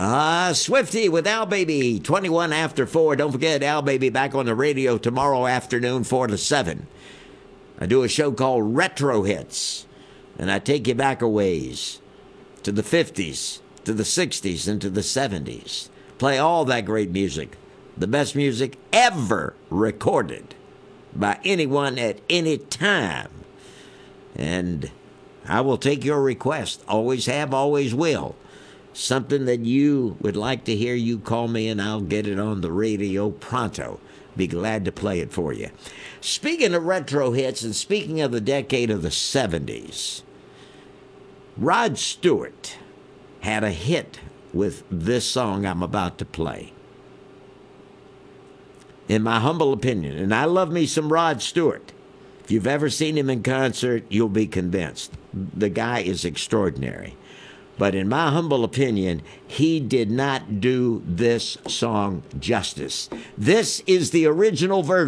Swifty with Al Baby, 21 after 4. Don't forget, Al Baby back on the radio tomorrow afternoon, 4 to 7. I do a show called Retro Hits, and I take you back a ways to the 50s, to the 60s, and to the 70s. Play all that great music, the best music ever recorded by anyone at any time. And I will take your request. Always have, always will. Something that you would like to hear, you call me and I'll get it on the radio pronto. Be glad to play it for you. Speaking of retro hits and speaking of the decade of the 70s, Rod Stewart had a hit with this song I'm about to play. In my humble opinion, and I love me some Rod Stewart. If you've ever seen him in concert, you'll be convinced. The guy is extraordinary. But in my humble opinion, he did not do this song justice. This is the original version.